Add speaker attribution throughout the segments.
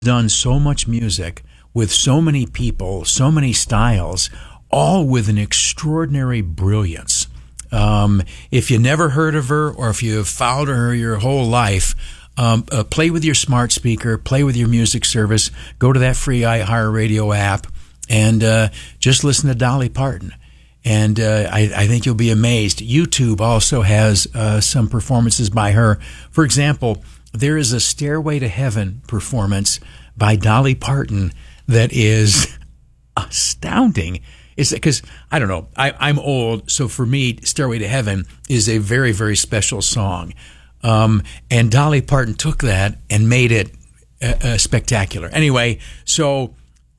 Speaker 1: done so much music with so many people, so many styles, all with an extraordinary brilliance. If you never heard of her, or if you've followed her your whole life, play with your smart speaker, play with your music service, go to that free iHeartRadio app, and just listen to Dolly Parton. And I think you'll be amazed. YouTube also has some performances by her. For example, there is a Stairway to Heaven performance by Dolly Parton that is astounding. It's because, I don't know, I'm old, so for me, Stairway to Heaven is a very, very special song. And Dolly Parton took that and made it spectacular. Anyway, so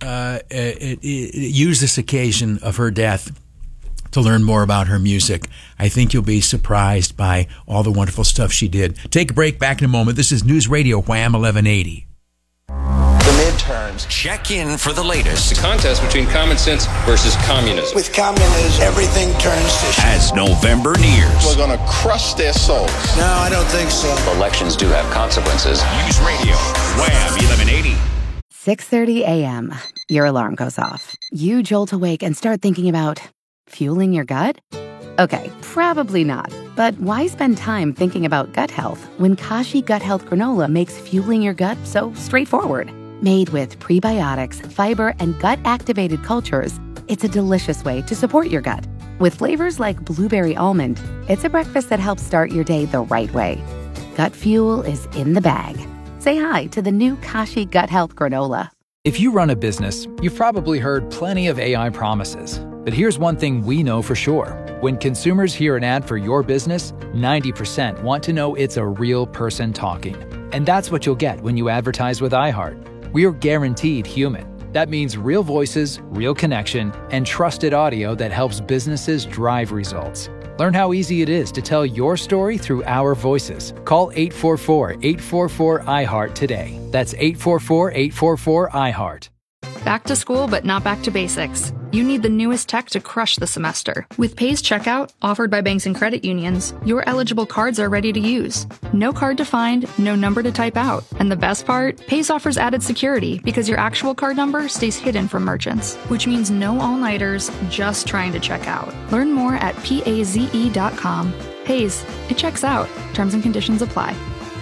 Speaker 1: use this occasion of her death to learn more about her music. I think you'll be surprised by all the wonderful stuff she did. Take a break, back in a moment. This is News Radio Wham 1180.
Speaker 2: The midterms.
Speaker 3: Check in for the latest.
Speaker 4: The contest between common sense versus communism.
Speaker 2: With communism, everything turns to shit.
Speaker 3: As November nears.
Speaker 5: We're going to crush their souls.
Speaker 2: No, I don't think so.
Speaker 6: Elections do have consequences.
Speaker 3: News Radio Wham 1180.
Speaker 7: 6:30 a.m. Your alarm goes off. You jolt awake and start thinking about fueling your gut? Okay, probably not. But why spend time thinking about gut health when Kashi Gut Health Granola makes fueling your gut so straightforward? Made with prebiotics, fiber, and gut-activated cultures, it's a delicious way to support your gut. With flavors like blueberry almond, it's a breakfast that helps start your day the right way. Gut fuel is in the bag. Say hi to the new Kashi Gut Health Granola.
Speaker 8: If you run a business, you've probably heard plenty of AI promises. But here's one thing we know for sure. When consumers hear an ad for your business, 90% want to know it's a real person talking. And that's what you'll get when you advertise with iHeart. We are guaranteed human. That means real voices, real connection, and trusted audio that helps businesses drive results. Learn how easy it is to tell your story through our voices. Call 844-844-iHeart today. That's 844-844-iHeart.
Speaker 9: Back to school, but not back to basics. You need the newest tech to crush the semester. With Pays Checkout, offered by banks and credit unions, your eligible cards are ready to use. No card to find, no number to type out. And the best part? Pays offers added security because your actual card number stays hidden from merchants, which means no all-nighters, just trying to check out. Learn more at PAZE.com. Pays, it checks out. Terms and conditions apply.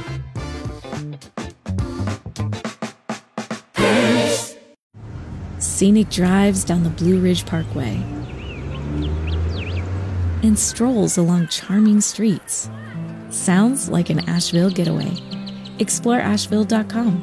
Speaker 10: Scenic drives down the Blue Ridge Parkway and strolls along charming streets. Sounds like an Asheville getaway. Explore Asheville.com.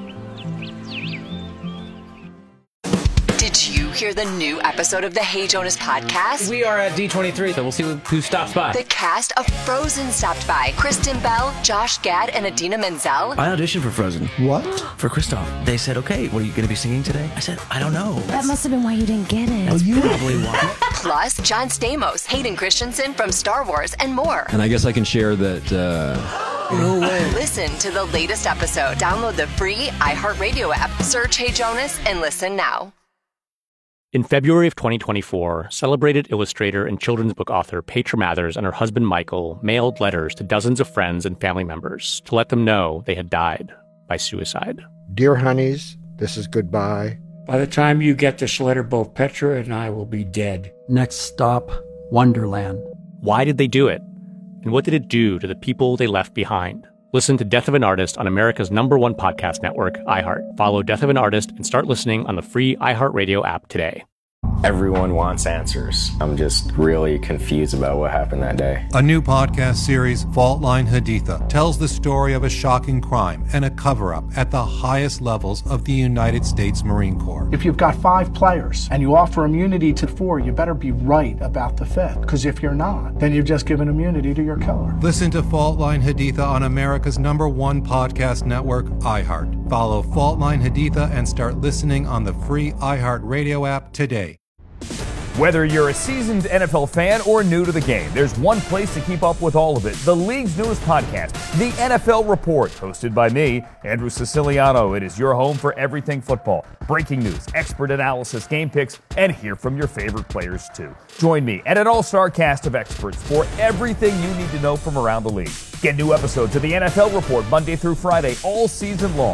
Speaker 11: Did you hear the new episode of the Hey Jonas podcast?
Speaker 12: We are at D23, so we'll see who stops by.
Speaker 11: The cast of Frozen stopped by. Kristen Bell, Josh Gad, and Idina Menzel.
Speaker 13: I auditioned for Frozen.
Speaker 14: What?
Speaker 13: For Kristoff. They said, okay, what are you going to be singing today? I said, I don't know.
Speaker 15: That must have been why you didn't get it.
Speaker 13: That's probably why.
Speaker 11: Plus, John Stamos, Hayden Christensen from Star Wars, and more.
Speaker 16: And I guess I can share that...
Speaker 11: No way. Listen to the latest episode. Download the free iHeartRadio app. Search Hey Jonas and listen now.
Speaker 17: In February of 2024, celebrated illustrator and children's book author Petra Mathers and her husband Michael mailed letters to dozens of friends and family members to let them know they had died by suicide.
Speaker 18: Dear honeys, this is goodbye.
Speaker 19: By the time you get this letter, both Petra and I will be dead.
Speaker 20: Next stop, Wonderland.
Speaker 17: Why did they do it? And what did it do to the people they left behind? Listen to Death of an Artist on America's #1 podcast network, iHeart. Follow Death of an Artist and start listening on the free iHeartRadio app today.
Speaker 21: Everyone wants answers. I'm just really confused about what happened that day.
Speaker 22: A new podcast series, Fault Line Haditha, tells the story of a shocking crime and a cover-up at the highest levels of the United States Marine Corps.
Speaker 23: If you've got 5 players and you offer immunity to 4, you better be right about the 5th. Because if you're not, then you've just given immunity to your killer.
Speaker 22: Listen to Fault Line Haditha on America's #1 podcast network, iHeart. Follow Fault Line Haditha and start listening on the free iHeartRadio app today.
Speaker 24: Whether you're a seasoned NFL fan or new to the game, there's one place to keep up with all of it. The league's newest podcast, The NFL Report, hosted by me, Andrew Siciliano. It is your home for everything football. Breaking news, expert analysis, game picks, and hear from your favorite players too. Join me and an all-star cast of experts for everything you need to know from around the league. Get new episodes of The NFL Report Monday through Friday all season long.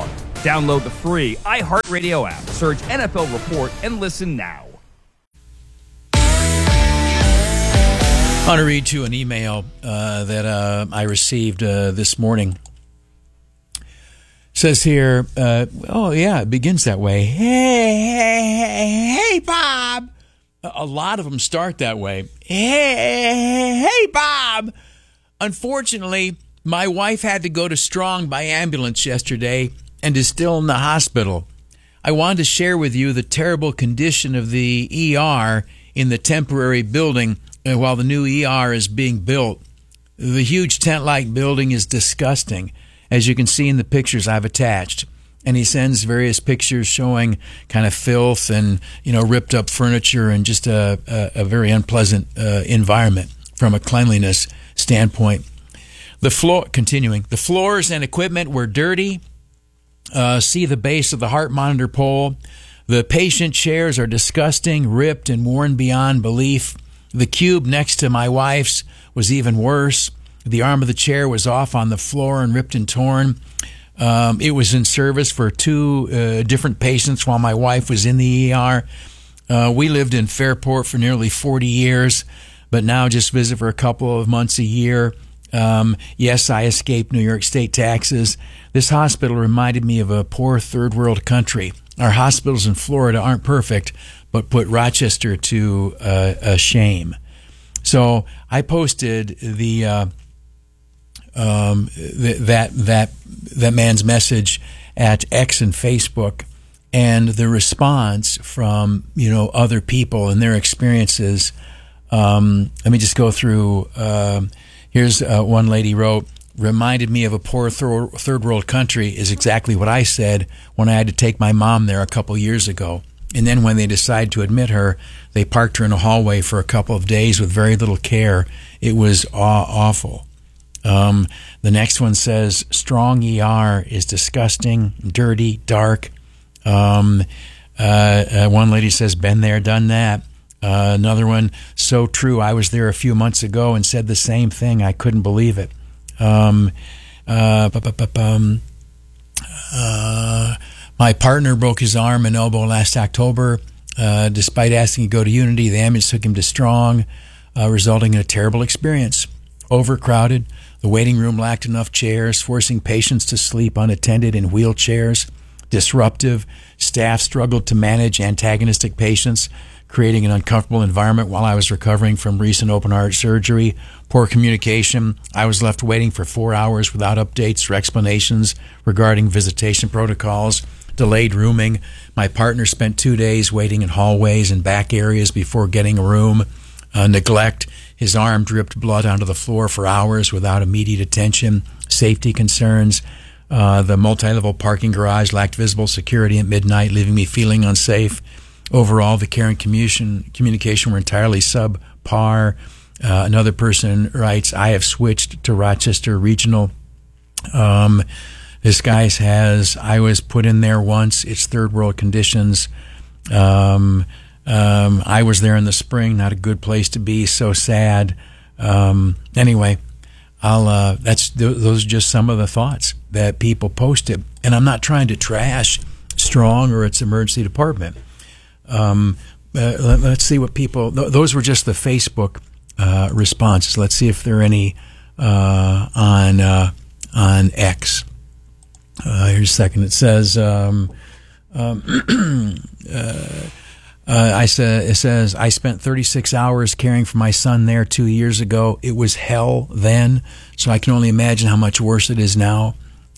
Speaker 24: Download the free iHeartRadio app. Search NFL Report and listen now.
Speaker 1: I want to read to an email that I received this morning. It says here, it begins that way. Hey, Bob. A lot of them start that way. Hey, Bob. Unfortunately, my wife had to go to Strong by ambulance yesterday and is still in the hospital. I wanted to share with you the terrible condition of the ER in the temporary building while the new ER is being built. The huge tent-like building is disgusting, as you can see in the pictures I've attached. And he sends various pictures showing kind of filth and, ripped up furniture and just a very unpleasant environment from a cleanliness standpoint. The floors and equipment were dirty. See the base of the heart monitor pole. The patient chairs are disgusting, ripped and worn beyond belief. The cube next to my wife's was even worse. The arm of the chair was off on the floor and ripped and torn. It was in service for 2 different patients while my wife was in the ER. We lived in Fairport for nearly 40 years, but now just visit for a couple of months a year. Yes, I escaped New York State taxes. This hospital reminded me of a poor third world country. Our hospitals in Florida aren't perfect, but put Rochester to a shame. So I posted that man's message at X and Facebook, and the response from other people and their experiences. Let me just go through. Here's one lady wrote, reminded me of a poor third world country is exactly what I said when I had to take my mom there a couple years ago. And then when they decided to admit her, they parked her in a hallway for a couple of days with very little care. It was awful. The next one says, Strong ER is disgusting, dirty, dark. One lady says, been there, done that. Another one, so true. I was there a few months ago and said the same thing. I couldn't believe it. My partner broke his arm and elbow last October. Despite asking to go to Unity, the ambulance took him to Strong, resulting in a terrible experience. Overcrowded. The waiting room lacked enough chairs, forcing patients to sleep unattended in wheelchairs. Disruptive. Staff struggled to manage antagonistic patients, creating an uncomfortable environment while I was recovering from recent open heart surgery. Poor communication. I was left waiting for 4 hours without updates or explanations regarding visitation protocols. Delayed rooming. My partner spent 2 days waiting in hallways and back areas before getting a room. Neglect. His arm dripped blood onto the floor for hours without immediate attention. Safety concerns. The multi-level parking garage lacked visible security at midnight, leaving me feeling unsafe. Overall, the care and communication were entirely subpar. Another person writes, I have switched to Rochester Regional. This guy says, I was put in there once. It's third world conditions. I was there in the spring. Not a good place to be. So sad. Anyway, those are just some of the thoughts that people posted. And I'm not trying to trash Strong or its emergency department. Let's see what people. Those were just the Facebook responses. Let's see if there are any on X. Here's a second. It says, it says, I spent 36 hours caring for my son there 2 years ago. It was hell then, so I can only imagine how much worse it is now.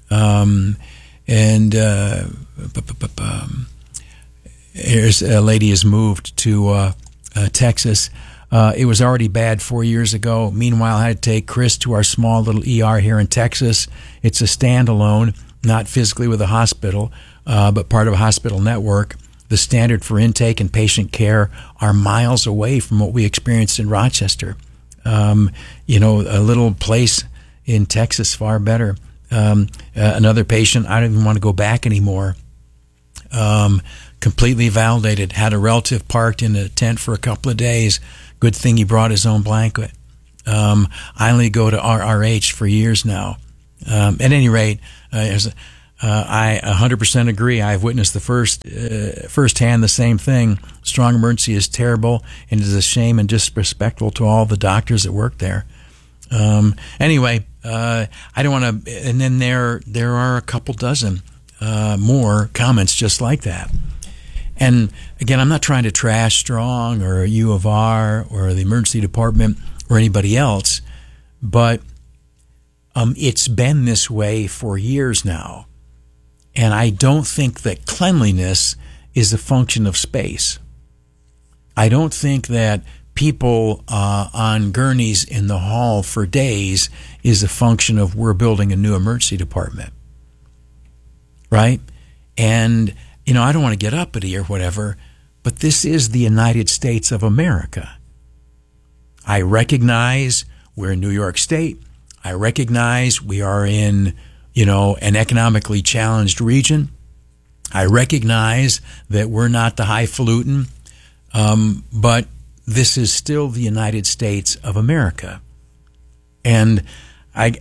Speaker 1: Here's a lady has moved to Texas. It was already bad 4 years ago. Meanwhile, I had to take Chris to our small little ER here in Texas. It's a standalone, not physically with a hospital, but part of a hospital network. The standard for intake and patient care are miles away from what we experienced in Rochester. A little place in Texas, far better. Another patient, I don't even want to go back anymore. Completely validated, had a relative parked in a tent for a couple of days. Good thing he brought his own blanket. I only go to RRH for years now. At any rate, I 100% agree. I've witnessed the firsthand the same thing. Strong Emergency is terrible, and it is a shame and disrespectful to all the doctors that work there. Anyway, I don't want to. And then there are a couple dozen more comments just like that. And again, I'm not trying to trash Strong or U of R or the emergency department or anybody else, but it's been this way for years now. And I don't think that cleanliness is a function of space. I don't think that people on gurneys in the hall for days is a function of we're building a new emergency department. Right? And, I don't want to get uppity or whatever, but this is the United States of America. I recognize we're in New York State. I recognize we are in an economically challenged region. I recognize that we're not the highfalutin, but this is still the United States of America. And I've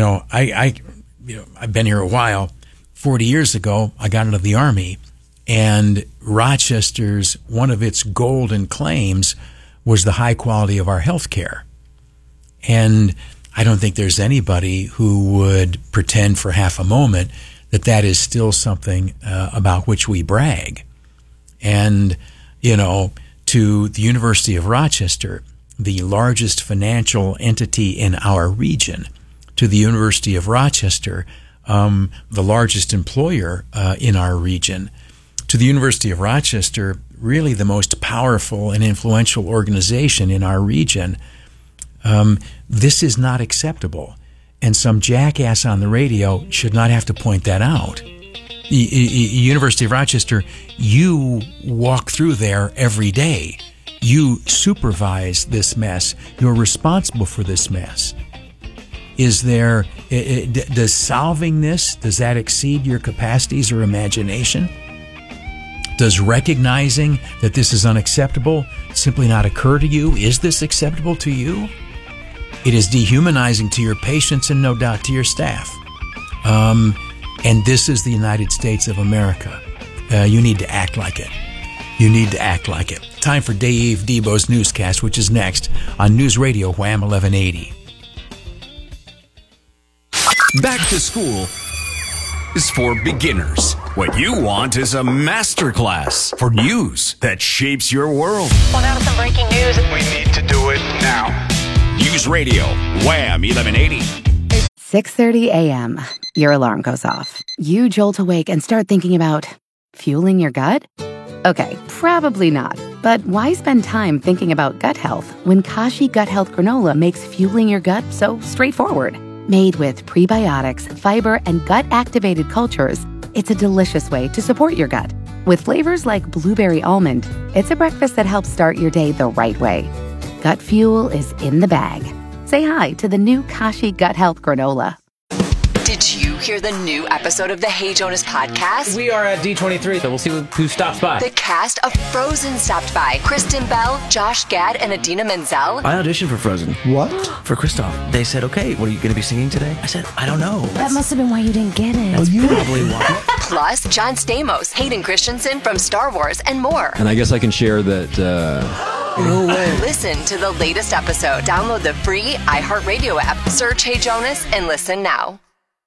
Speaker 1: been here a while. 40 years ago, I got into the Army, and Rochester's, one of its golden claims was the high quality of our health care. And I don't think there's anybody who would pretend for half a moment that that is still something about which we brag. And, to the University of Rochester, the largest financial entity in our region, to the University of Rochester, the largest employer in our region, to the University of Rochester, really the most powerful and influential organization in our region. This is not acceptable, and some jackass on the radio should not have to point that out. University of Rochester, you walk through there every day. You supervise this mess. You're responsible for this mess. Does solving this, does that exceed your capacities or imagination? Does recognizing that this is unacceptable simply not occur to you? Is this acceptable to you? It is dehumanizing to your patients and no doubt to your staff. And this is the United States of America. You need to act like it. You need to act like it. Time for Dave Debo's newscast, which is next on News Radio Wham 1180.
Speaker 3: Back to school is for beginners. What you want is a masterclass for news that shapes your world.
Speaker 4: Well, now to some breaking news.
Speaker 2: We need to do it now.
Speaker 3: News Radio Wham 1180.
Speaker 7: 6:30 a.m. Your alarm goes off. You jolt awake and start thinking about fueling your gut? Okay, probably not. But why spend time thinking about gut health when Kashi Gut Health Granola makes fueling your gut so straightforward? Made with prebiotics, fiber, and gut-activated cultures, it's a delicious way to support your gut. With flavors like blueberry almond, it's a breakfast that helps start your day the right way. Gut fuel is in the bag. Say hi to the new Kashi Gut Health Granola.
Speaker 11: Did you hear the new episode of the Hey Jonas podcast?
Speaker 12: We are at D23, so we'll see who stops by.
Speaker 11: The cast of Frozen stopped by. Kristen Bell, Josh Gad, and Idina Menzel.
Speaker 13: I auditioned for Frozen.
Speaker 18: What?
Speaker 13: For Kristoff. They said, okay, what are you going to be singing today? I said, I don't know.
Speaker 15: That must have been why you didn't get it.
Speaker 13: That's probably why.
Speaker 11: Plus, John Stamos, Hayden Christensen from Star Wars, and more.
Speaker 5: And I guess I can share that...
Speaker 11: No way. Listen to the latest episode. Download the free iHeartRadio app. Search Hey Jonas and listen now.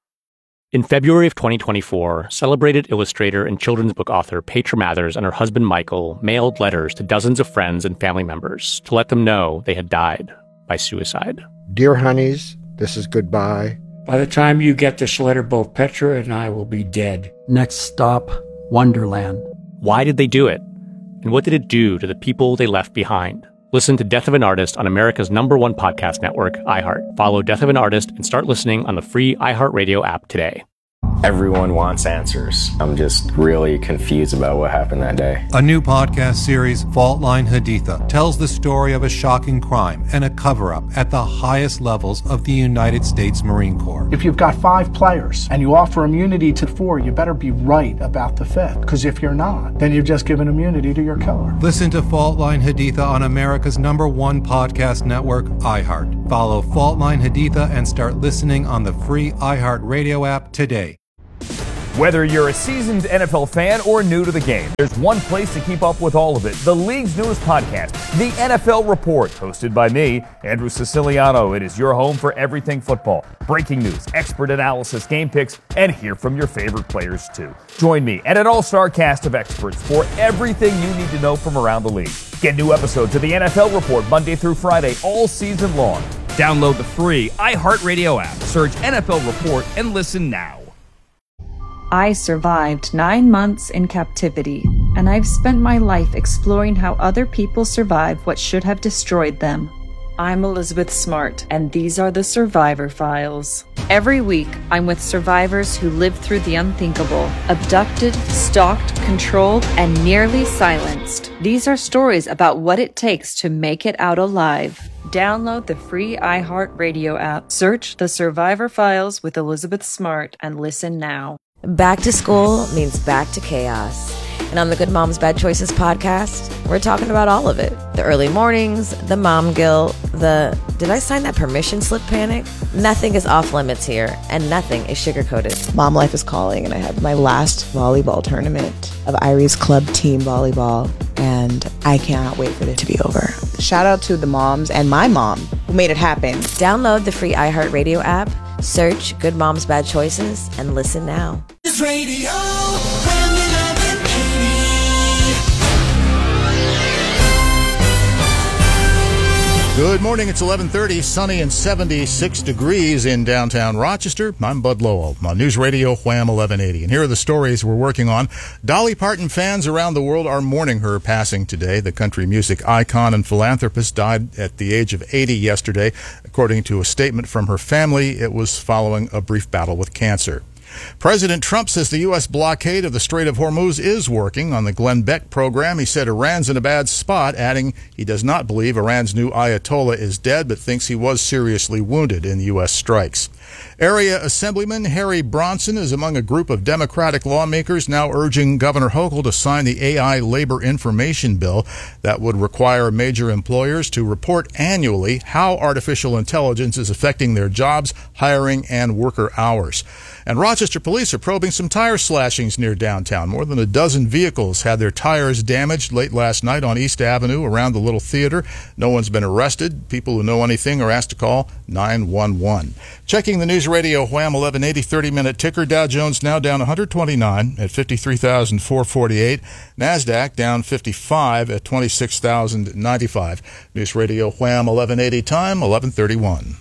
Speaker 17: In February of 2024, celebrated illustrator and children's book author Petra Mathers and her husband Michael mailed letters to dozens of friends and family members to let them know they had died by suicide.
Speaker 18: Dear honeys, this is goodbye.
Speaker 19: By the time you get this letter, both Petra and I will be dead.
Speaker 20: Next stop, Wonderland.
Speaker 17: Why did they do it? And what did it do to the people they left behind? Listen to Death of an Artist on America's #1 podcast network, iHeart. Follow Death of an Artist and start listening on the free iHeartRadio app today.
Speaker 21: Everyone wants answers. I'm just really confused about what happened that day.
Speaker 22: A new podcast series, Fault Line Haditha, tells the story of a shocking crime and a cover-up at the highest levels of the United States Marine Corps.
Speaker 23: If you've got 5 players and you offer immunity to 4, you better be right about the 5th. Because if you're not, then you've just given immunity to your killer.
Speaker 22: Listen to Fault Line Haditha on America's #1 podcast network, iHeart. Follow Fault Line Haditha and start listening on the free iHeartRadio app today.
Speaker 24: Whether you're a seasoned NFL fan or new to the game, there's one place to keep up with all of it. The league's newest podcast, The NFL Report, hosted by me, Andrew Siciliano. It is your home for everything football. Breaking news, expert analysis, game picks, and hear from your favorite players too. Join me and an all-star cast of experts for everything you need to know from around the league. Get new episodes of The NFL Report Monday through Friday all season long.
Speaker 4: Download the free iHeartRadio app. Search NFL Report and listen now.
Speaker 5: I survived 9 months in captivity, and I've spent my life exploring how other people survive what should have destroyed them. I'm Elizabeth Smart, and these are the Survivor Files. Every week, I'm with survivors who lived through the unthinkable, abducted, stalked, controlled, and nearly silenced. These are stories about what it takes to make it out alive. Download the free iHeartRadio app. Search The Survivor Files with Elizabeth Smart and listen now.
Speaker 15: Back to school means back to chaos. And on the Good Moms Bad Choices podcast, we're talking about all of it. The early mornings, the mom guilt, the did I sign that permission slip panic? Nothing is off limits here, and nothing is sugar-coated.
Speaker 14: Mom life is calling, and I have my last volleyball tournament of Irie's club team volleyball, and I cannot wait for it to be over. Shout out to the moms and my mom who made it happen.
Speaker 15: Download the free iHeartRadio app, search Good Moms Bad Choices, and listen now.
Speaker 16: This radio,
Speaker 25: Good morning. It's 11:30, sunny and 76 degrees in downtown Rochester. I'm Bud Lowell on News Radio Wham 1180. And here are the stories we're working on. Dolly Parton fans around the world are mourning her passing today. The country music icon and philanthropist died at the age of 80 yesterday. According to a statement from her family, it was following a brief battle with cancer. President Trump says the U.S. blockade of the Strait of Hormuz is working. On the Glenn Beck program, he said Iran's in a bad spot, adding he does not believe Iran's new Ayatollah is dead, but thinks he was seriously wounded in U.S. strikes. Area Assemblyman Harry Bronson is among a group of Democratic lawmakers now urging Governor Hochul to sign the AI Labor Information Bill that would require major employers to report annually how artificial intelligence is affecting their jobs, hiring, and worker hours. And Rochester police are probing some tire slashings near downtown. More than a dozen vehicles had their tires damaged late last night on East Avenue around the Little Theater. No one's been arrested. People who know anything are asked to call 911. Checking the News Radio Wham 1180 30-minute ticker. Dow Jones now down 129 at 53,448. NASDAQ down 55 at 26,095. News Radio Wham 1180 time 11:31.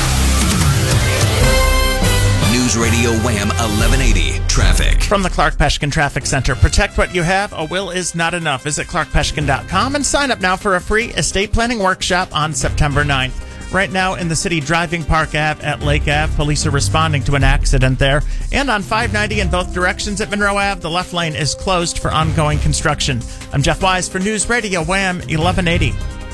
Speaker 26: News Radio Wham 1180 Traffic.
Speaker 27: From the Clark Peshkin Traffic Center. Protect what you have. A will is not enough. Visit clarkpeshkin.com and sign up now for a free estate planning workshop on September 9th. Right now in the city, driving Park Ave at Lake Ave. Police are responding to an accident there. And on 590 in both directions at Monroe Ave, the left lane is closed for ongoing construction. I'm Jeff Wise for News Radio Wham 1180.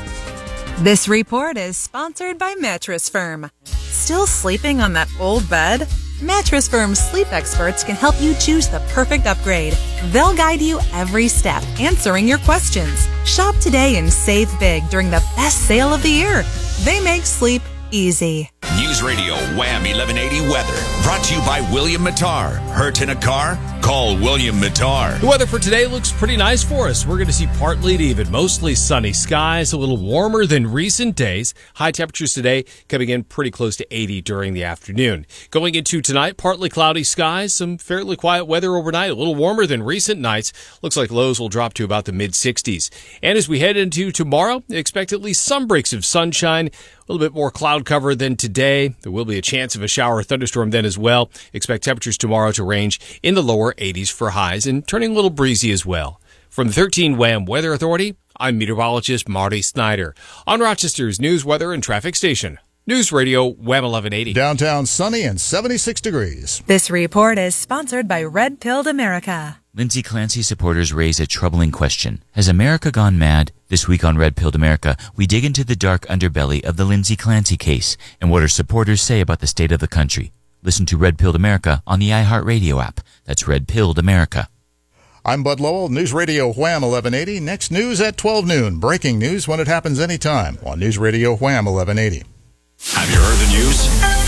Speaker 28: This report is sponsored by Mattress Firm. Still sleeping on that old bed? Mattress Firm's sleep experts can help you choose the perfect upgrade. They'll guide you every step, answering your questions. Shop today and save big during the best sale of the year. They make sleep easy.
Speaker 26: News Radio Wham 1180 weather. Brought to you by William Mattar. Hurt in a car? Call William Mattar.
Speaker 29: The weather for today looks pretty nice for us. We're going to see partly to even mostly sunny skies, a little warmer than recent days. High temperatures today coming in pretty close to 80 during the afternoon. Going into tonight, partly cloudy skies, some fairly quiet weather overnight, a little warmer than recent nights. Looks like lows will drop to about the mid-60s. And as we head into tomorrow, expect at least some breaks of sunshine. A little bit more cloud cover than today. There will be a chance of a shower or thunderstorm then as well. Expect temperatures tomorrow to range in the lower 80s for highs and turning a little breezy as well. From the 13 Wham Weather Authority, I'm meteorologist Marty Snyder on Rochester's News, Weather, and Traffic Station. News Radio Wham 1180.
Speaker 25: Downtown sunny and 76 degrees.
Speaker 28: This report is sponsored by Red Pilled America.
Speaker 30: Lindsay Clancy supporters raise a troubling question. Has America gone mad? This week on Red Pilled America, we dig into the dark underbelly of the Lindsay Clancy case and what her supporters say about the state of the country. Listen to Red Pilled America on the iHeartRadio app. That's Red Pilled America.
Speaker 25: I'm Bud Lowell, News Radio Wham 1180. Next news at 12 noon. Breaking news when it happens anytime on News Radio Wham 1180.
Speaker 26: Have you heard the news?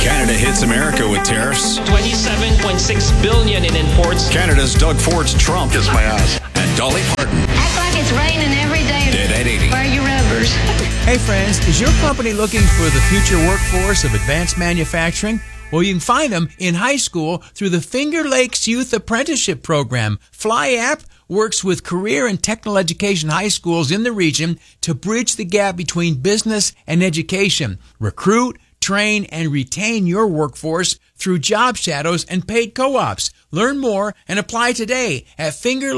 Speaker 26: Canada hits America with tariffs.
Speaker 1: $27.6 billion in imports.
Speaker 26: Canada's Doug Ford's Trump. Kiss my ass. And Dolly Parton.
Speaker 2: Act like it's raining every day.
Speaker 26: Dead at 80.
Speaker 2: Wear your rubbers.
Speaker 3: Hey friends, is your company looking for the future workforce of advanced manufacturing? Well, you can find them in high school through the Finger Lakes Youth Apprenticeship Program. FlyApp works with career and technical education high schools in the region to bridge the gap between business and education. Recruit, train, and retain your workforce through job shadows and paid co-ops. Learn more and apply today at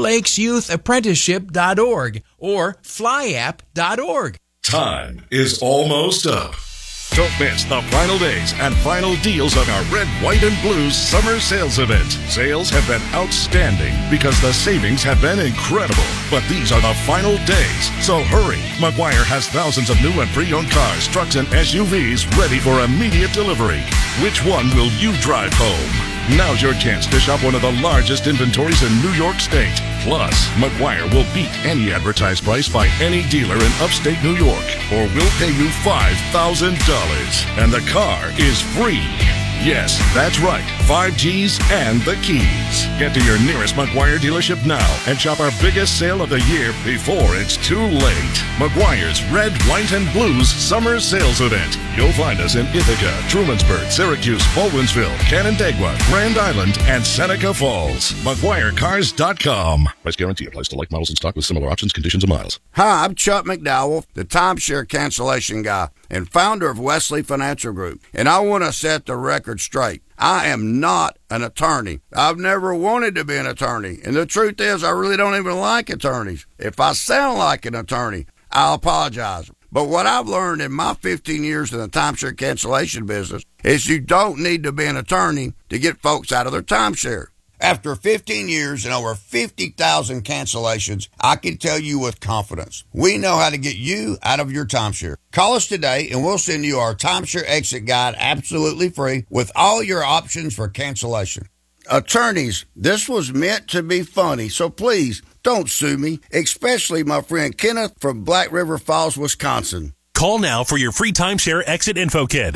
Speaker 3: fingerlakesyouth.apprenticeship.org or flyapp.org.
Speaker 6: Time is almost up. Don't miss the final days and final deals on our Red, White, and Blues summer sales event. Sales have been outstanding because the savings have been incredible. But these are the final days, so hurry. Maguire has thousands of new and pre-owned cars, trucks, and SUVs ready for immediate delivery. Which one will you drive home? Now's your chance to shop one of the largest inventories in New York State. Plus, Maguire will beat any advertised price by any dealer in upstate New York, or we'll pay you $5,000. And the car is free. Yes, that's right. 5 Gs and the keys. Get to your nearest Maguire dealership now and shop our biggest sale of the year before it's too late. Maguire's Red, White, and Blues Summer Sales Event. You'll find us in Ithaca, Trumansburg, Syracuse, Baldwinsville, Canandaigua, Grand Island, and Seneca Falls. MaguireCars.com. Price guarantee applies to like models in stock with similar options, conditions, and miles.
Speaker 7: Hi, I'm Chuck McDowell, the timeshare cancellation guy and founder of Wesley Financial Group. And I want to set the record straight. I am not an attorney. I've never wanted to be an attorney. And the truth is, I really don't even like attorneys. If I sound like an attorney, I'll apologize. But what I've learned in my 15 years in the timeshare cancellation business is you don't need to be an attorney to get folks out of their timeshare. After 15 years and over 50,000 cancellations, I can tell you with confidence, we know how to get you out of your timeshare. Call us today and we'll send you our timeshare exit guide absolutely free with all your options for cancellation. Attorneys, this was meant to be funny, so please don't sue me, especially my friend Kenneth from Black River Falls, Wisconsin.
Speaker 8: Call now for your free timeshare exit info kit.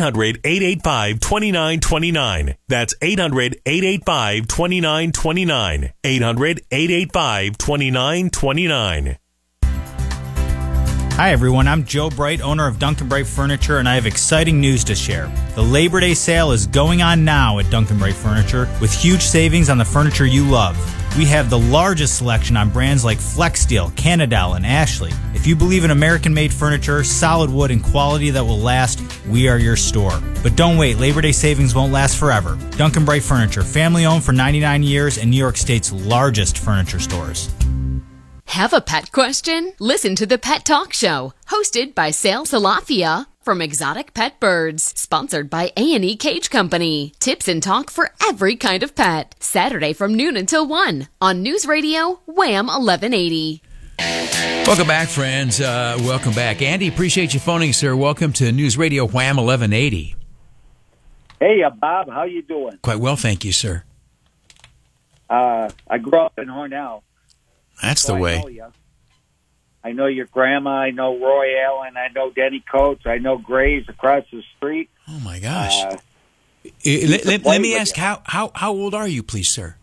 Speaker 8: 800-885-2929. That's 800-885-2929. 800-885-2929.
Speaker 9: Hi everyone, I'm Joe Bright, owner of Duncan Bright Furniture, and I have exciting news to share. The Labor Day sale is going on now at Duncan Bright Furniture with huge savings on the furniture you love. We have the largest selection on brands like Flexsteel, Canadell, and Ashley. If you believe in American-made furniture, solid wood, and quality that will last, we are your store. But don't wait, Labor Day savings won't last forever. Duncan Bright Furniture, family-owned for 99 years and New York State's largest furniture stores.
Speaker 10: Have a pet question? Listen to the Pet Talk Show, hosted by Sal Salafia from Exotic Pet Birds, sponsored by A&E Cage Company. Tips and talk for every kind of pet. Saturday from noon until 1 on News Radio Wham 1180.
Speaker 3: Welcome back, friends. Welcome back. Andy, appreciate you phoning, sir. Welcome to News Radio Wham 1180.
Speaker 12: Hey, Bob. How you doing?
Speaker 3: Quite well, thank you, sir.
Speaker 12: I grew up in Hornell.
Speaker 3: That's the way.
Speaker 12: I know your grandma. I know Roy Allen. I know Denny Coates. I know Gray's across the street.
Speaker 3: Oh, my gosh. Let me ask, how old are you, please, sir?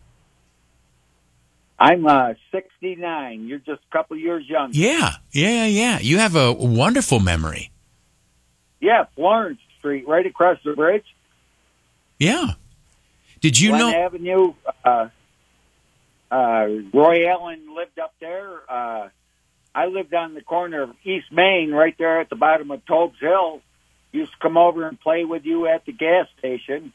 Speaker 12: I'm 69. You're just a couple years younger.
Speaker 3: Yeah. You have a wonderful memory.
Speaker 12: Yeah, Florence Street, right across the bridge.
Speaker 3: Yeah. Did you
Speaker 12: Glen
Speaker 3: know...
Speaker 12: Avenue, Roy Allen lived up there. I lived on the corner of East Main, right there at the bottom of Tobes Hill. Used to come over and play with you at the gas station.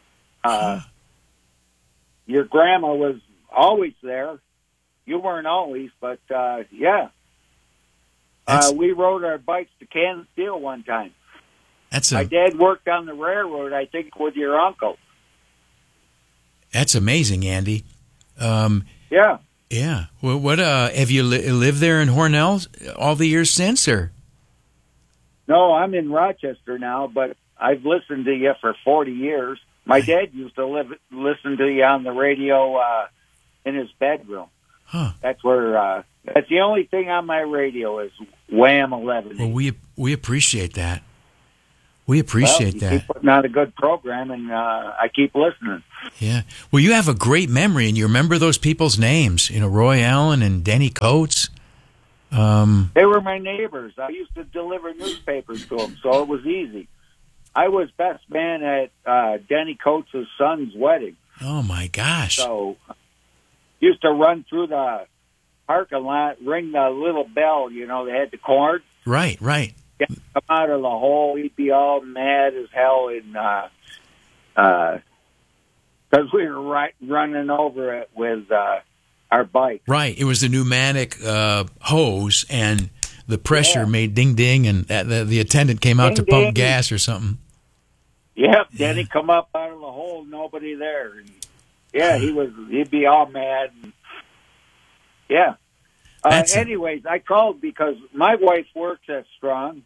Speaker 12: Your grandma was always there. You weren't always, but yeah. We rode our bikes to Kansas Steel one time. My dad worked on the railroad, I think, with your uncle.
Speaker 3: That's amazing, Andy.
Speaker 12: Yeah.
Speaker 3: Yeah. Well, what have you lived there in Hornell all the years since, or?
Speaker 12: No, I'm in Rochester now, but I've listened to you for 40 years. My dad used to listen to you on the radio in his bedroom.
Speaker 3: Huh.
Speaker 12: That's where. That's the only thing on my radio is Wham 11.
Speaker 3: Well, we appreciate that. We appreciate
Speaker 12: you
Speaker 3: that.
Speaker 12: Keep putting out a good program, and I keep listening.
Speaker 3: Yeah. Well, you have a great memory, and you remember those people's names. Roy Allen and Denny Coates.
Speaker 12: They were my neighbors. I used to deliver newspapers to them, so it was easy. I was best man at Denny Coates' son's wedding.
Speaker 3: Oh, my gosh.
Speaker 12: So used to run through the parking lot, ring the little bell, they had the cord.
Speaker 3: Right.
Speaker 12: Come out of the hole, he'd be all mad as hell, because we were running over it with our bike.
Speaker 3: Right. It was the pneumatic hose, and the pressure made ding-ding, and the attendant came out to pump gas or something.
Speaker 12: Yep. Then he'd come up out of the hole, nobody there. And he'd be all mad. And, anyways, I called because my wife works at Strong.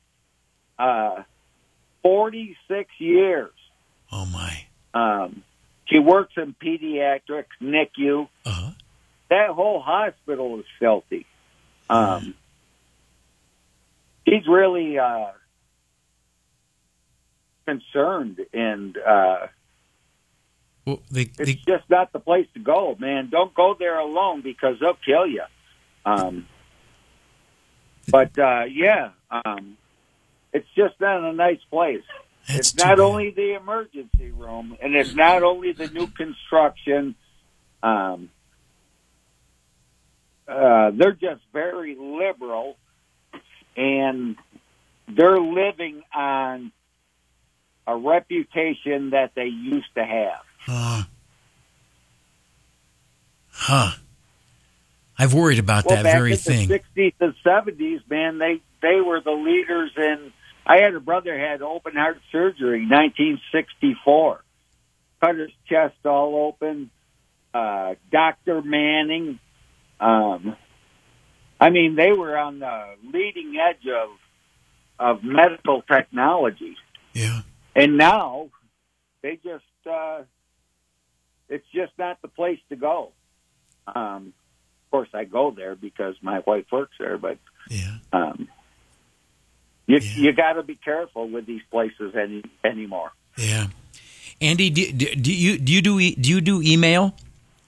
Speaker 12: 46 years.
Speaker 3: Oh, my.
Speaker 12: She works in pediatrics, NICU.
Speaker 3: Uh-huh.
Speaker 12: That whole hospital is filthy. She's really concerned, and it's just not the place to go, man. Don't go there alone because they'll kill you. It's just not a nice place. It's not only the emergency room, and it's not only the new construction. They're just very liberal, and they're living on a reputation that they used to have.
Speaker 3: I've worried about that very thing.
Speaker 12: Back in the 60s and 70s, man, they were the leaders in. I had a brother had open heart surgery in 1964. Cut his chest all open. Dr. Manning. They were on the leading edge of medical technology.
Speaker 3: Yeah.
Speaker 12: And now they just it's just not the place to go. Of course, I go there because my wife works there, but you got to be careful with these places anymore.
Speaker 3: Yeah, Andy, do you do email?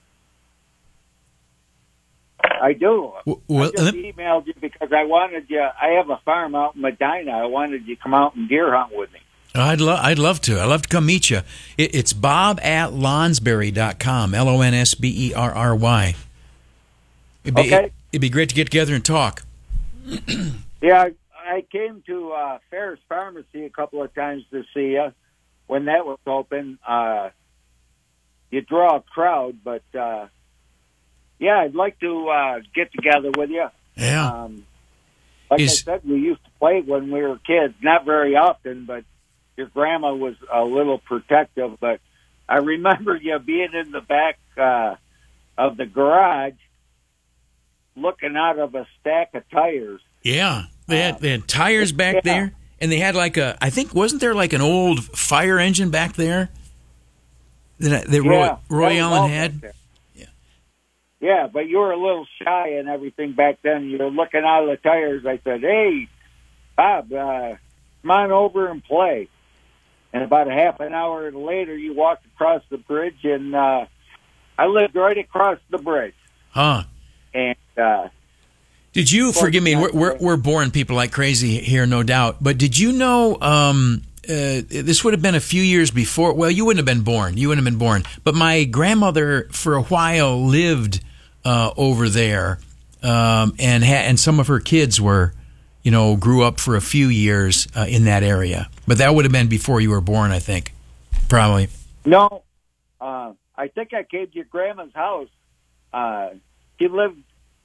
Speaker 12: I do.
Speaker 3: Well,
Speaker 12: I just emailed you because I wanted you. I have a farm out in Medina. I wanted you to come out and deer hunt with me.
Speaker 3: I'd love to. I'd love to come meet you. It's bob@lonsberry.com. LONSBERRY. It'd be great to get together and talk.
Speaker 12: Yeah, I came to Ferris Pharmacy a couple of times to see you when that was open. You draw a crowd, but I'd like to get together with you.
Speaker 3: Yeah.
Speaker 12: I said, we used to play when we were kids. Not very often, but your grandma was a little protective. But I remember you being in the back of the garage looking out of a stack of tires.
Speaker 3: Yeah. They had tires back there, and they had wasn't there like an old fire engine back there that Roy Allen had?
Speaker 12: Yeah, but you were a little shy and everything back then. You were looking out of the tires. I said, hey, Bob, come on over and play. And about a half an hour later, you walked across the bridge, and I lived right across the bridge.
Speaker 3: Huh.
Speaker 12: And
Speaker 3: did you, forgive me, we're boring people like crazy here, no doubt, but did you know this would have been a few years before, well, you wouldn't have been born, but my grandmother for a while lived over there, and some of her kids grew up for a few years in that area. But that would have been before you were born, I think, probably.
Speaker 12: No, I think I came to your grandma's house. She lived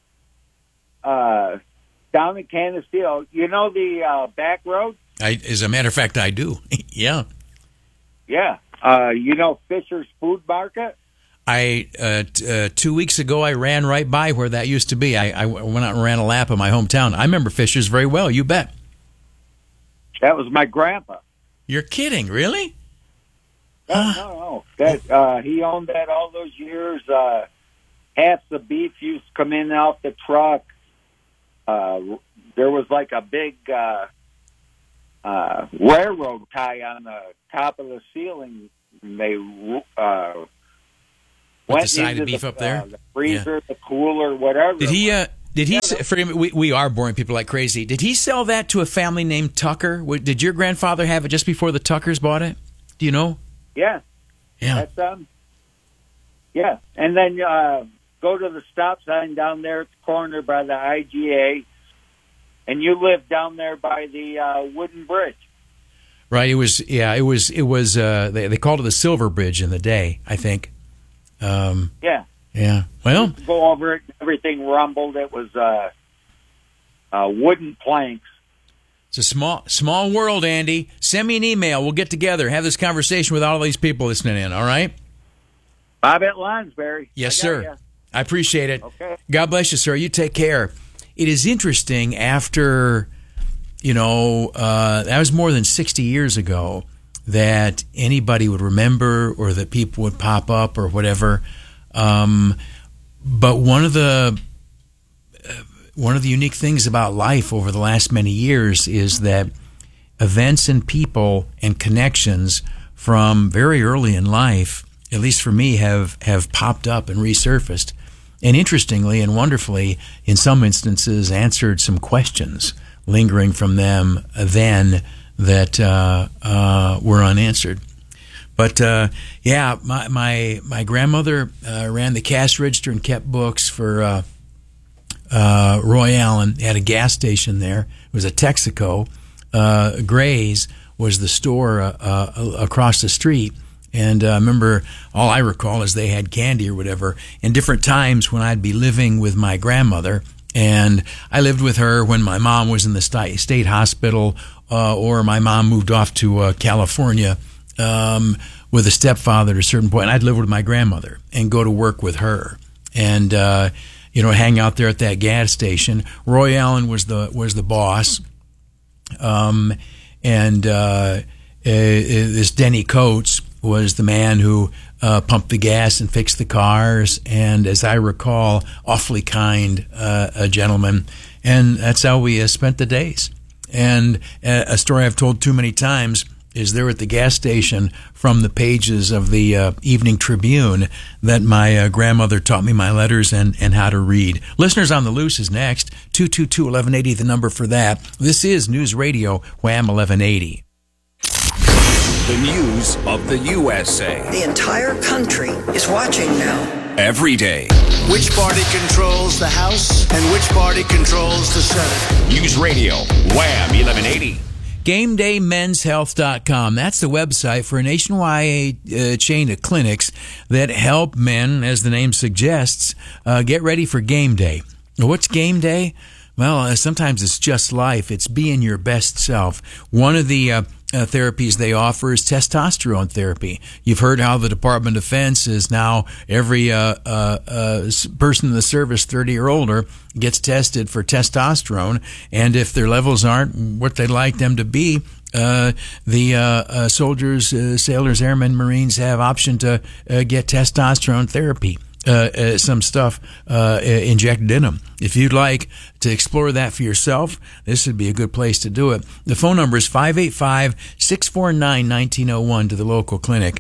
Speaker 12: down in Canisteo. You know the back road?
Speaker 3: As a matter of fact, I do. Yeah.
Speaker 12: Yeah. You know Fisher's Food Market?
Speaker 3: 2 weeks ago, I ran right by where that used to be. I went out and ran a lap of my hometown. I remember Fisher's very well. You bet.
Speaker 12: That was my grandpa.
Speaker 3: You're kidding, really?
Speaker 12: No. He owned that all those years. Half the beef used to come in off the truck. There was like a big railroad tie on the top of the ceiling. They went
Speaker 3: the side
Speaker 12: into
Speaker 3: of beef up there?
Speaker 12: The freezer, the cooler, whatever.
Speaker 3: Did he? Forgive me. We are boring people like crazy. Did he sell that to a family named Tucker? Did your grandfather have it just before the Tuckers bought it? Do you know?
Speaker 12: Yeah.
Speaker 3: Yeah.
Speaker 12: That's yeah. And then go to the stop sign down there at the corner by the IGA, and you live down there by the wooden bridge.
Speaker 3: Right. It was. Yeah. It was. They called it the Silver Bridge in the day, I think.
Speaker 12: Yeah.
Speaker 3: Yeah. Well,
Speaker 12: go over it. Everything rumbled. It was wooden planks.
Speaker 3: It's a small world, Andy. Send me an email. We'll get together, have this conversation with all these people listening in. All right.
Speaker 12: Bob at Lonsberry.
Speaker 3: Yes, sir.
Speaker 12: Ya.
Speaker 3: I appreciate it.
Speaker 12: Okay.
Speaker 3: God bless you, sir. You take care. It is interesting after, that was more than 60 years ago that anybody would remember or that people would pop up or whatever. But one of the unique things about life over the last many years is that events and people and connections from very early in life, at least for me, have popped up and resurfaced. And interestingly and wonderfully, in some instances, answered some questions lingering from them then that were unanswered. But my grandmother ran the cash register and kept books for Roy Allen. Had a gas station there. It was a Texaco. Gray's was the store across the street. And I remember, all I recall is they had candy or whatever. And different times when I'd be living with my grandmother, and I lived with her when my mom was in the state hospital, or my mom moved off to California with a stepfather at a certain point. And I'd live with my grandmother and go to work with her, and hang out there at that gas station. Roy Allen was the boss, and this Denny Coates was the man who pumped the gas and fixed the cars, and as I recall, awfully kind a gentleman. And that's how we spent the days. And a story I've told too many times is there at the gas station from the pages of the Evening Tribune that my grandmother taught me my letters and how to read. Listeners on the Loose is next. 222-1180, the number for that. This is News Radio, Wham 1180.
Speaker 26: The news of the USA.
Speaker 11: The entire country is watching now.
Speaker 26: Every day.
Speaker 11: Which party controls the House and which party controls the Senate?
Speaker 26: News Radio, Wham 1180.
Speaker 3: GameDayMen'sHealth.com. That's the website for a nationwide chain of clinics that help men, as the name suggests, get ready for game day. What's game day? Well, sometimes it's just life. It's being your best self. One of the therapies they offer is testosterone therapy. You've heard how the Department of Defense is now every person in the service 30 or older gets tested for testosterone, and if their levels aren't what they'd like them to be, the soldiers, sailors, airmen, Marines have option to get testosterone therapy. Some stuff injected in them. If you'd like to explore that for yourself, this would be a good place to do it. The phone number is 585-649-1901 to the local clinic,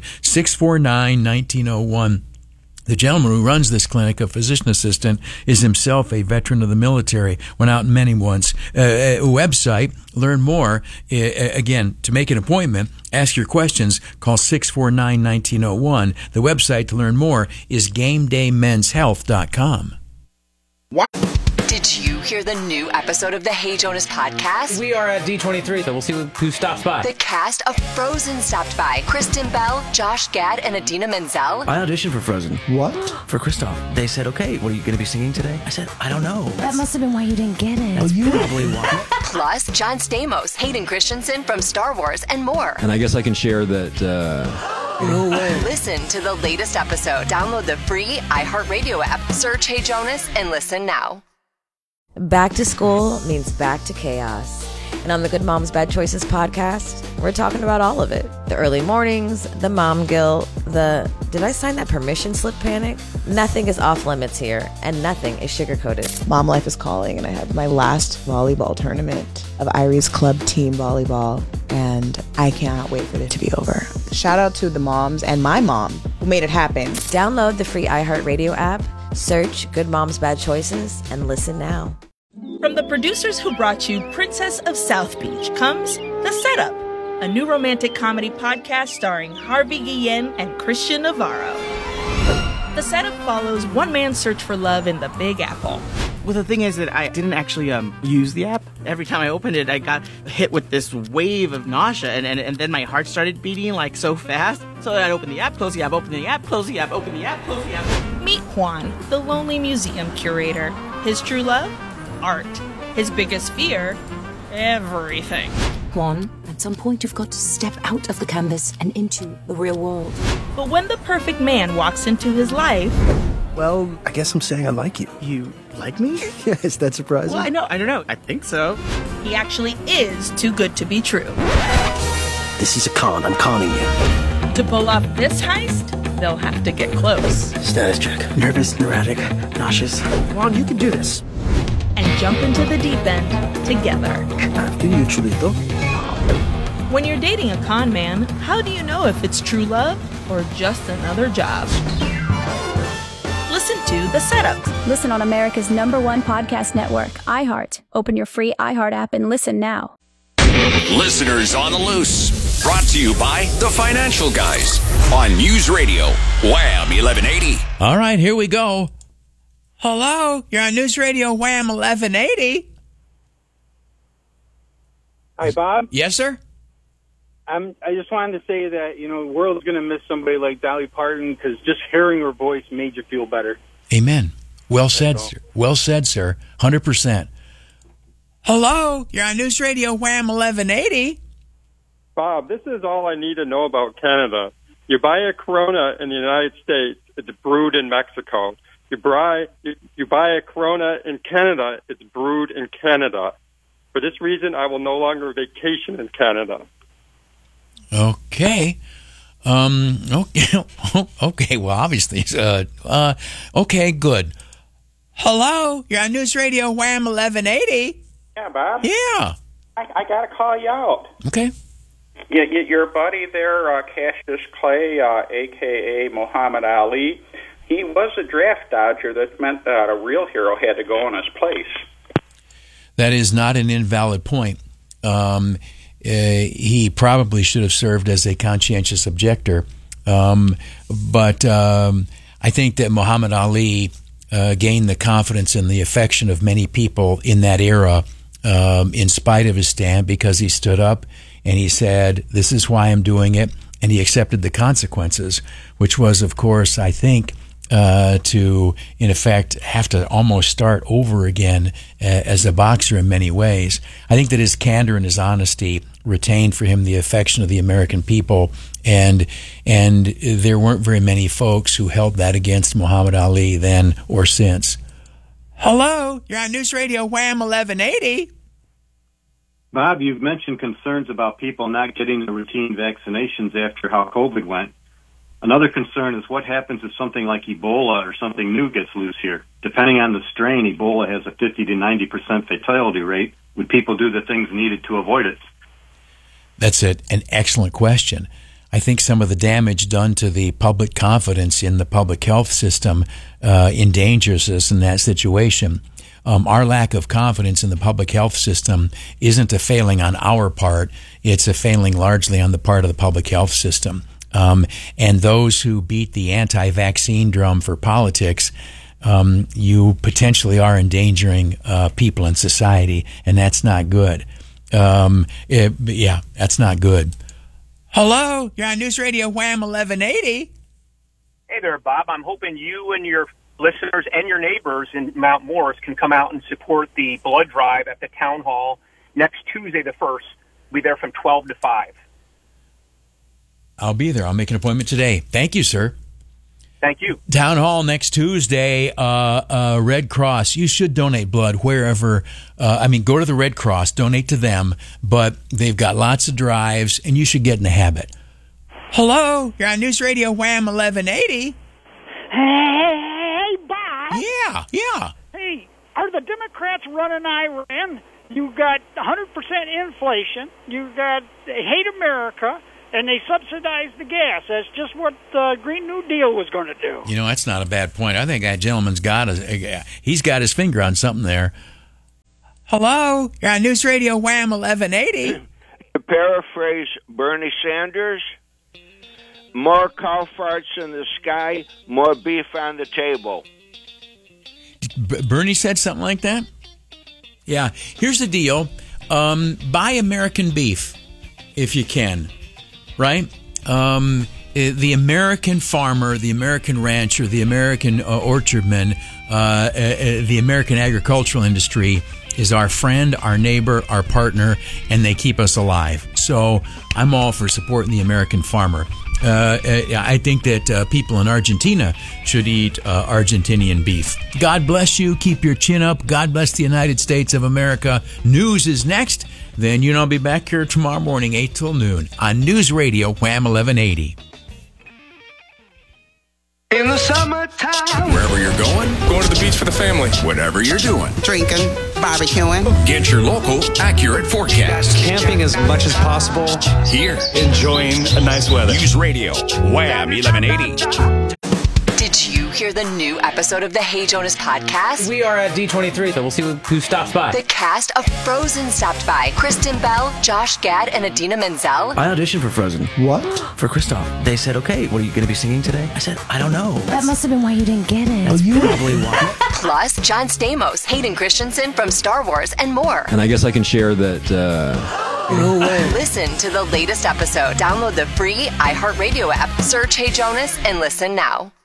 Speaker 3: 649-1901. The gentleman who runs this clinic, a physician assistant, is himself a veteran of the military, went out in many once. Website, learn more. Again, to make an appointment, ask your questions, call 649-1901. The website to learn more is GameDayMen'sHealth.com.
Speaker 13: What? Did you hear the new episode of the Hey Jonas podcast?
Speaker 1: We are at D23, so we'll see who stops by.
Speaker 13: The cast of Frozen stopped by. Kristen Bell, Josh Gad, and Adina Menzel.
Speaker 16: I auditioned for Frozen.
Speaker 13: What?
Speaker 16: For Kristoff. They said, okay, what are you going to be singing today? I said, I don't know.
Speaker 13: That must have been why you didn't get it.
Speaker 16: That's probably why.
Speaker 13: Plus, John Stamos, Hayden Christensen from Star Wars, and more.
Speaker 17: And I guess I can share that...
Speaker 16: No way.
Speaker 13: Listen to the latest episode. Download the free iHeartRadio app. Search Hey Jonas and listen now.
Speaker 15: Back to school means back to chaos. And on the Good Moms Bad Choices podcast, we're talking about all of it. The early mornings, the mom guilt, the did I sign that permission slip panic? Nothing is off limits here, and nothing is sugar-coated.
Speaker 14: Mom life is calling, and I had my last volleyball tournament of Irie's club team volleyball. and I cannot wait for it to be over. Shout out to the moms and my mom who made it happen.
Speaker 15: Download the free iHeartRadio app, search Good Moms Bad Choices, and listen now.
Speaker 4: From the producers who brought you Princess of South Beach comes The Setup, a new romantic comedy podcast starring Harvey Guillen and Christian Navarro. The Setup follows one man's search for love in the Big Apple.
Speaker 5: Well, the thing is that I didn't actually use the app. Every time I opened it, I got hit with this wave of nausea, and then my heart started beating like so fast. So I'd open the app, close the app, open the app, close the app, open the app, close the app.
Speaker 4: Meet Juan, the lonely museum curator. His true love? Art. His biggest fear? Everything.
Speaker 17: Juan, at some point you've got to step out of the canvas and into the real world.
Speaker 4: But when the perfect man walks into his life...
Speaker 18: Well, I guess I'm saying I like you.
Speaker 5: You like me?
Speaker 18: Yeah, is that surprising?
Speaker 5: Well, I don't know. I think so.
Speaker 4: He actually is too good to be true.
Speaker 18: This is a con. I'm conning you.
Speaker 4: To pull off this heist, they'll have to get close.
Speaker 18: Status check. Nervous, neurotic, nauseous. Juan, you can do this.
Speaker 4: And jump into the deep end together.
Speaker 18: After you, Chulito.
Speaker 4: When you're dating a con man, how do you know if it's true love or just another job? Listen to The Setup.
Speaker 19: Listen on America's #1 podcast network, iHeart. Open your free iHeart app and listen now.
Speaker 26: Listeners on the Loose. Brought to you by the Financial Guys on News Radio Wham 1180.
Speaker 3: All right, here we go. Hello, you're on News Radio Wham 1180.
Speaker 20: Hi, Bob.
Speaker 3: Yes, sir.
Speaker 20: I just wanted to say that, the world's going to miss somebody like Dolly Parton because just hearing her voice made you feel better.
Speaker 3: Amen. Well said, sir. Well said, sir. 100%. Hello, you're on News Radio Wham 1180.
Speaker 21: Bob, this is all I need to know about Canada. You buy a Corona in the United States, it's brewed in Mexico. You buy a Corona in Canada, it's brewed in Canada. For this reason, I will no longer vacation in Canada.
Speaker 3: Okay. Okay. Well, obviously. Okay, good. Hello, you're on News Radio Wham 1180.
Speaker 22: Yeah, Bob.
Speaker 3: Yeah.
Speaker 22: I got to call you out.
Speaker 3: Okay.
Speaker 22: Yeah, your buddy there, Cassius Clay, a.k.a. Muhammad Ali, he was a draft dodger. That meant that a real hero had to go in his place.
Speaker 3: That is not an invalid point. He probably should have served as a conscientious objector. But I think that Muhammad Ali gained the confidence and the affection of many people in that era in spite of his stand, because he stood up and he said, this is why I'm doing it. And he accepted the consequences, which was, of course, I think, to, in effect, have to almost start over again as a boxer in many ways. I think that his candor and his honesty retained for him the affection of the American people, and there weren't very many folks who held that against Muhammad Ali then or since. Hello, you're on News Radio Wham 1180.
Speaker 20: Bob, you've mentioned concerns about people not getting the routine vaccinations after how COVID went. Another concern is what happens if something like Ebola or something new gets loose here. Depending on the strain, Ebola has a 50 to 90% fatality rate. Would people do the things needed to avoid it?
Speaker 3: That's an excellent question. I think some of the damage done to the public confidence in the public health system endangers us in that situation. Our lack of confidence in the public health system isn't a failing on our part. It's a failing largely on the part of the public health system. And those who beat the anti-vaccine drum for politics, you potentially are endangering people in society, and that's not good. That's not good. Hello, you're on News Radio Wham 1180.
Speaker 23: Hey there, Bob. I'm hoping you and your listeners and your neighbors in Mount Morris can come out and support the blood drive at the town hall next Tuesday, the 1st. We'll be there from 12 to 5.
Speaker 3: I'll be there. I'll make an appointment today. Thank you, sir.
Speaker 23: Thank you.
Speaker 3: Town Hall next Tuesday, Red Cross. You should donate blood wherever. Go to the Red Cross, donate to them, but they've got lots of drives, and you should get in the habit. Hello, you're on News Radio Wham 1180.
Speaker 24: Hey, Bob.
Speaker 3: Yeah.
Speaker 24: Hey, are the Democrats running Iran?
Speaker 2: You got 100% inflation. You got they hate America, and they subsidize the gas. That's just what the Green New Deal was going to do.
Speaker 3: You know, that's not a bad point. I think that gentleman's got he's got his finger on something there. Hello, you're on News Radio Wham 1180.
Speaker 6: To paraphrase Bernie Sanders, more cow farts in the sky, more beef on the table.
Speaker 3: Bernie said something like that? Yeah. Here's the deal. Buy American beef if you can, right? The American farmer, the American rancher, the American orchardman, the American agricultural industry is our friend, our neighbor, our partner, and they keep us alive. So I'm all for supporting the American farmer. I think that people in Argentina should eat Argentinian beef. God bless you. Keep your chin up. God bless the United States of America. News is next. Then I'll be back here tomorrow morning, 8 till noon on News Radio Wham 1180.
Speaker 11: In the summertime.
Speaker 26: Wherever you're going to the beach for the family. Whatever you're doing.
Speaker 7: Drinking, barbecuing.
Speaker 26: Get your local, accurate forecast.
Speaker 1: Camping as much as possible.
Speaker 26: Here.
Speaker 1: Enjoying a nice weather.
Speaker 26: News Radio, Wham 1180.
Speaker 13: Did you hear the new episode of the Hey Jonas podcast?
Speaker 1: We are at D23, so we'll see who stops by.
Speaker 13: The cast of Frozen stopped by. Kristen Bell, Josh Gad, and Adina Menzel.
Speaker 16: I auditioned for Frozen.
Speaker 18: What?
Speaker 16: For Kristoff. They said, okay, what are you going to be singing today? I said, I don't know.
Speaker 17: That must have been why you didn't get it.
Speaker 16: That's probably why.
Speaker 13: Plus, John Stamos, Hayden Christensen from Star Wars, and more.
Speaker 8: And I guess I can share that...
Speaker 13: No way. Listen to the latest episode. Download the free iHeartRadio app. Search Hey Jonas and listen now.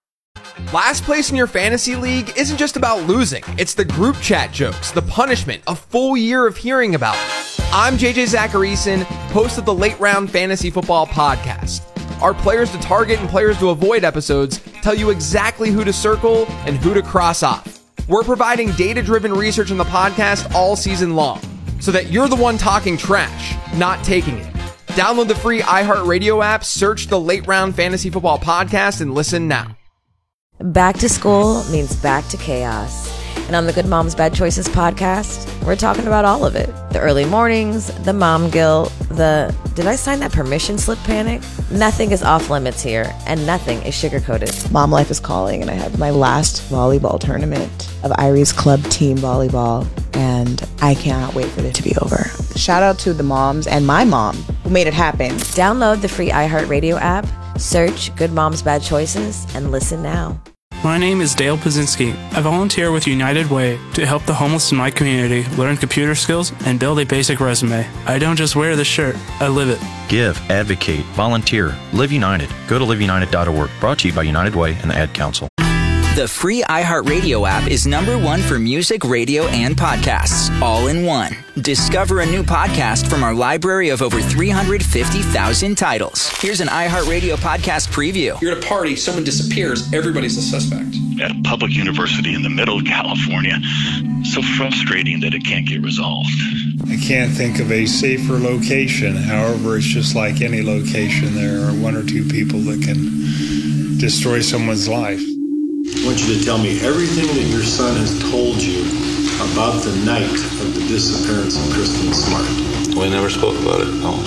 Speaker 24: Last place in your fantasy league isn't just about losing. It's the group chat jokes, the punishment, a full year of hearing about it. I'm JJ Zacharyson, host of the Late Round Fantasy Football Podcast. Our Players to Target and Players to Avoid episodes tell you exactly who to circle and who to cross off. We're providing data-driven research in the podcast all season long, so that you're the one talking trash, not taking it. Download the free iHeartRadio app, search the Late Round Fantasy Football Podcast, and listen now.
Speaker 15: Back to school means back to chaos. And on the Good Moms Bad Choices podcast, we're talking about all of it. The early mornings, the mom guilt, the did I sign that permission slip panic? Nothing is off limits here, and nothing is sugar-coated.
Speaker 14: Mom life is calling, and I had my last volleyball tournament of Iris Club Team Volleyball, and I cannot wait for it to be over. Shout out to the moms and my mom who made it happen.
Speaker 15: Download the free iHeartRadio app, search Good Moms Bad Choices, and listen now.
Speaker 25: My name is Dale Pazinski. I volunteer with United Way to help the homeless in my community learn computer skills and build a basic resume. I don't just wear the shirt, I live it.
Speaker 27: Give, advocate, volunteer, Live United. Go to liveunited.org. Brought to you by United Way and the Ad Council.
Speaker 28: The free iHeartRadio app is #1 for music, radio, and podcasts, all in one. Discover a new podcast from our library of over 350,000 titles. Here's an iHeartRadio podcast preview.
Speaker 29: You're at a party, someone disappears, everybody's a suspect.
Speaker 30: At a public university in the middle of California, so frustrating that it can't get resolved.
Speaker 31: I can't think of a safer location. However, it's just like any location. There are one or two people that can destroy someone's life.
Speaker 32: I want you to tell me everything that your son has told you about the night of the disappearance of Kristen Smart.
Speaker 33: We never spoke about it, no.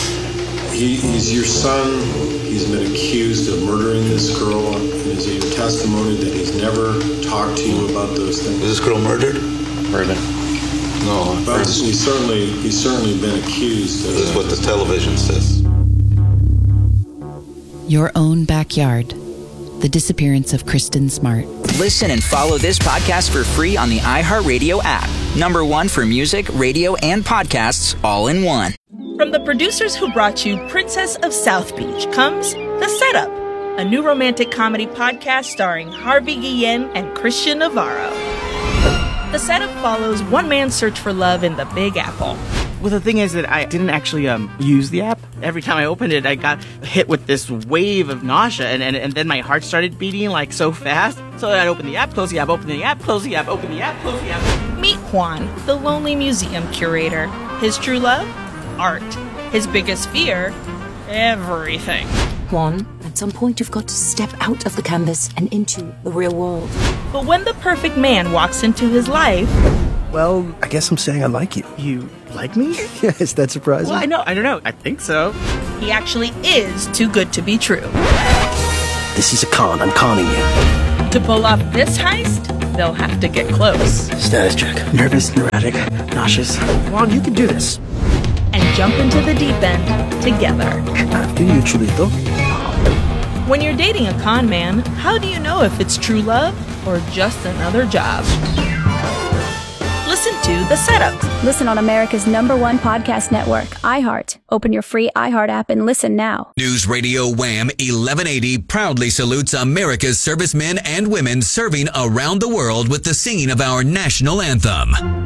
Speaker 32: He's your son. He's been accused of murdering this girl. Is it your testimony that he's never talked to you about those things?
Speaker 33: Was this girl murdered?
Speaker 32: Murdered. No. But he's certainly been accused.
Speaker 33: This is what the television says.
Speaker 34: Your own backyard. The disappearance of Kristen Smart.
Speaker 28: Listen and follow this podcast for free on the iHeartRadio app. #1 for music, radio, and podcasts, all in one.
Speaker 4: From the producers who brought you Princess of South Beach comes The Setup, a new romantic comedy podcast starring Harvey Guillen and Christian Navarro. The Setup follows one man's search for love in the Big Apple.
Speaker 5: Well, the thing is that I didn't actually use the app. Every time I opened it, I got hit with this wave of nausea, and then my heart started beating like so fast. So I'd open the app, close the app, open the app, close the app, open the app, close the app.
Speaker 4: Meet Juan, the lonely museum curator. His true love? Art. His biggest fear? Everything.
Speaker 17: Juan, at some point you've got to step out of the canvas and into the real world.
Speaker 4: But when the perfect man walks into his life,
Speaker 18: Well, I guess I'm saying I like you.
Speaker 5: You like me?
Speaker 18: Yeah, is that surprising?
Speaker 5: Well, I don't know. I think so.
Speaker 4: He actually is too good to be true.
Speaker 18: This is a con. I'm conning you.
Speaker 4: To pull off this heist, they'll have to get close.
Speaker 18: Status check. Nervous, neurotic, nauseous. Juan, you can do this.
Speaker 4: And jump into the deep end together.
Speaker 18: After you, Chulito.
Speaker 4: When you're dating a con man, how do you know if it's true love or just another job? Listen to The Setup.
Speaker 2: Listen on America's #1 podcast network, iHeart. Open your free iHeart app and listen now.
Speaker 3: News Radio Wham 1180 proudly salutes America's servicemen and women serving around the world with the singing of our national anthem.